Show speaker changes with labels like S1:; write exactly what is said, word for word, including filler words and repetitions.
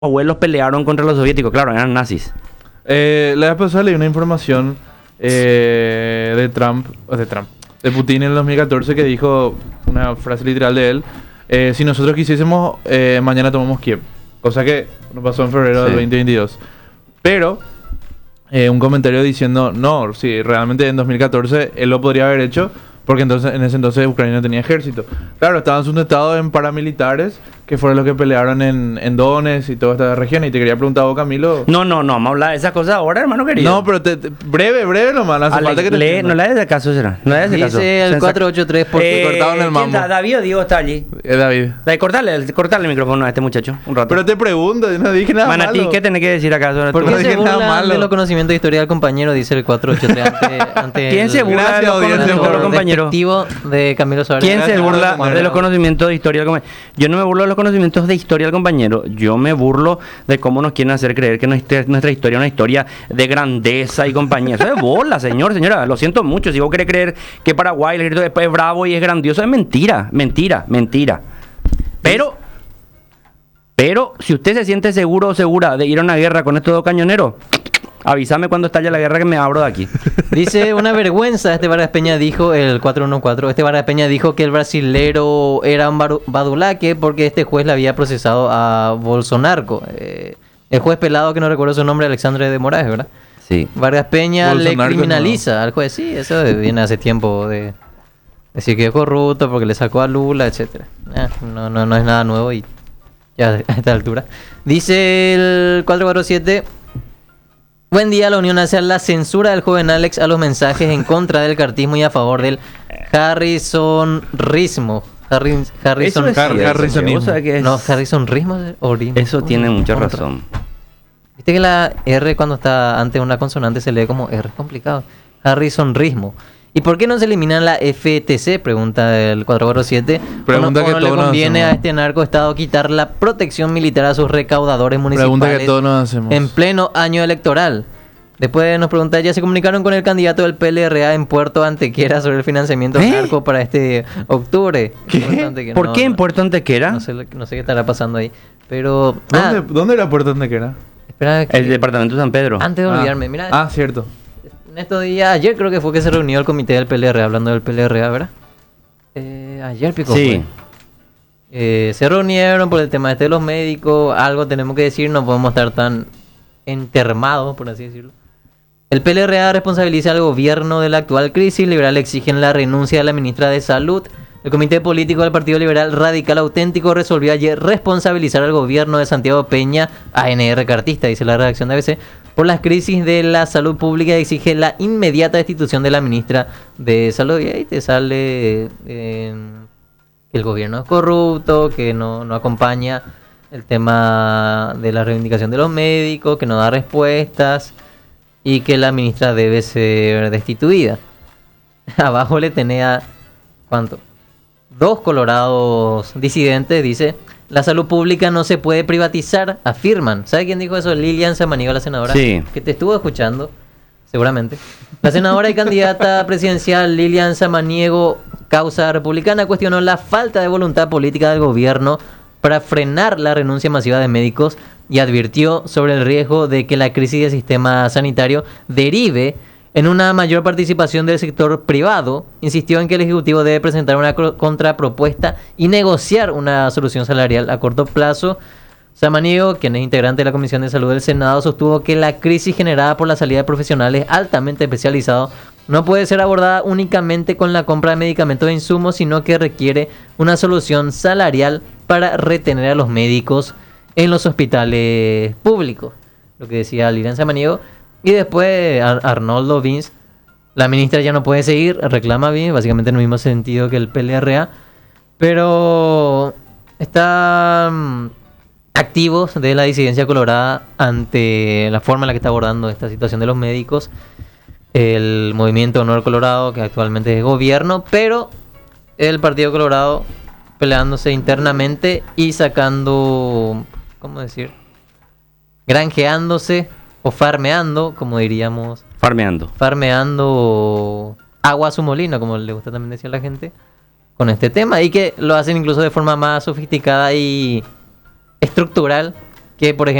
S1: abuelos pelearon contra los soviéticos, claro, eran nazis.
S2: Eh, la vez pasada leí una información eh, de Trump, o de Trump, de Putin en el dos mil catorce que dijo una frase literal de él: eh, si nosotros quisiésemos, eh, mañana tomamos Kiev. Cosa que no pasó en febrero
S1: Sí.
S2: del veinte veintidós. Pero eh, un comentario diciendo, no, si realmente en dos mil catorce él lo podría haber hecho, porque entonces en ese entonces Ucrania no tenía ejército. Claro, estaban sustentados en paramilitares, que fueron los que pelearon en, en Donetsk y toda esta región. Y te quería preguntar vos, Camilo.
S1: No, no, no, vamos a hablar de esas cosas ahora, hermano querido.
S2: No, pero te, te- breve, breve nomás, no hace
S1: Ale,
S2: falta que te
S1: lee-
S2: entienda.
S1: no le hagas caso, será. No le hagas caso.
S3: Dice el
S1: Sensa-
S3: cuatro ocho tres porque
S1: Eh,
S2: cortaron el
S1: ¿quién
S2: mambo.
S1: está? ¿David o Diego está allí?
S2: Eh, David.
S1: Dale, cortale, cortale el micrófono a este muchacho un rato.
S2: Pero te pregunto, yo no dije nada
S1: Manatí,
S2: malo.
S1: ¿qué tenés que decir acá sobre
S3: ¿Por
S1: tu-
S3: qué
S2: No
S3: se
S2: dije nada
S3: burlan
S2: malo.
S3: de los conocimientos de historia del compañero? Dice el cuatro ocho tres ante, ante
S1: ¿Quién se
S3: el
S1: burla de
S2: Gracias,
S1: los
S2: audiencia,
S1: conocimientos de los compañeros?
S3: despectivo de Camilo Suárez.
S1: ¿Quién se
S2: Gracias,
S1: burla
S2: compañero.
S1: de los conocimientos de historia del compañero? Yo no me burlo de los conocimientos de historia del compañero. Yo me burlo de cómo nos quieren hacer creer que nuestra, nuestra historia es una historia de grandeza y compañía. Eso es bola, señor, señora. Lo siento mucho. Si vos querés creer que Paraguay el ejército después es bravo y es grandioso, es mentira, mentira, mentira. Pero, pero, si usted se siente seguro o segura de ir a una guerra con estos dos cañoneros, avísame cuando estalle la guerra que me abro de aquí.
S3: Dice, una vergüenza, este Vargas Peña dijo, el cuatro uno cuatro, este Vargas Peña dijo que el brasilero era un baru- badulaque porque este juez le había procesado a Bolsonaro. Eh, el juez pelado, que no recuerdo su nombre, Alexandre de Moraes, ¿verdad?
S1: Sí.
S3: Vargas Peña
S2: Bolsonaro,
S3: le criminaliza al juez. Sí, eso viene hace tiempo de decir que es corrupto porque le sacó a Lula, etcétera. Eh, no, no, no es nada nuevo y ya a esta altura. Dice el cuatro cuatro siete... Buen día, la Unión hace la censura del joven Alex a los mensajes en contra del cartismo y a favor del Harrisonismo. Harri- Harrison,
S1: Eso es
S2: Har-
S1: cierto,
S2: Harrisonismo.
S1: vos sabés que es-
S3: no, Harrisonismo o rismo.
S1: Eso tiene mucha
S3: Contra.
S1: razón.
S3: Viste que la R cuando está ante una consonante se lee como R, es complicado. Harrisonismo. ¿Y por qué no se elimina la F T C? Pregunta el cuatro cuatro siete.
S2: Pregunta
S3: ¿O no,
S2: que
S3: o no le
S2: todos nos
S3: conviene a
S2: hacemos.
S3: este narcoestado quitar la protección militar a sus recaudadores municipales
S2: Pregunta que todos nos hacemos.
S3: en pleno año electoral? Después nos pregunta, ¿ya se comunicaron con el candidato del P L R A en Puerto Antequera sobre el financiamiento
S1: ¿Eh?
S3: narco para este octubre? Puerto Antequera.
S1: ¿Por
S3: No,
S1: qué en
S3: no,
S1: Puerto Antequera?
S3: no sé, lo- no sé qué estará pasando ahí. Pero... ah,
S2: ¿Dónde, ¿Dónde era Puerto Antequera?
S3: espera, que-
S1: El departamento de San Pedro.
S3: antes de
S2: Ah.
S3: olvidarme, mira,
S2: Ah, cierto.
S3: en estos días, ayer creo que fue que se reunió el comité del P L R A, hablando del P L R A, ¿verdad? Eh, ayer pico
S1: Sí.
S3: fue. Eh, se reunieron por el tema este de los médicos, algo tenemos que decir, no podemos estar tan entermados, por así decirlo. El P L R A responsabiliza al gobierno de la actual crisis, liberal exigen la renuncia de la ministra de Salud. El Comité Político del Partido Liberal Radical Auténtico resolvió ayer responsabilizar al gobierno de Santiago Peña, A N R cartista, dice la redacción de A B C, por las crisis de la salud pública y exige la inmediata destitución de la ministra de Salud. Y ahí te sale eh, que el gobierno es corrupto, que no, no acompaña el tema de la reivindicación de los médicos, que no da respuestas y que la ministra debe ser destituida. Abajo le tenía, ¿cuánto? Dos colorados disidentes, dice, la salud pública no se puede privatizar, afirman. ¿Sabe quién dijo eso? Lilian Samaniego, la senadora.
S1: Sí.
S3: Que te estuvo escuchando, seguramente. La senadora y candidata presidencial Lilian Samaniego, causa republicana, cuestionó la falta de voluntad política del gobierno para frenar la renuncia masiva de médicos y advirtió sobre el riesgo de que la crisis del sistema sanitario derive en una mayor participación del sector privado. Insistió en que el Ejecutivo debe presentar una cro- contrapropuesta y negociar una solución salarial a corto plazo. Samaniego, quien es integrante de la Comisión de Salud del Senado, sostuvo que la crisis generada por la salida de profesionales altamente especializados no puede ser abordada únicamente con la compra de medicamentos e insumos, sino que requiere una solución salarial para retener a los médicos en los hospitales públicos. Lo que decía Lilian Samaniego. Y después Ar- Arnoldo Vince, la ministra ya no puede seguir, reclama Vince, básicamente en el mismo sentido que el P L R A, pero están activos de la disidencia colorada ante la forma en la que está abordando esta situación de los médicos, el movimiento Honor Colorado, que actualmente es gobierno, pero el Partido Colorado peleándose internamente y sacando, ¿cómo decir? Granjeándose o farmeando, como diríamos,
S1: Farmeando.
S3: farmeando agua a su molino, como le gusta también decir a la gente, con este tema, y que lo hacen incluso de forma más sofisticada y estructural que, por ejemplo,